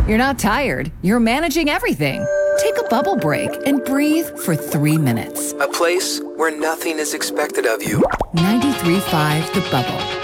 You're not tired. You're managing everything. Take a bubble break and breathe for 3 minutes. A place where nothing is expected of you. 93.5 The Bubble.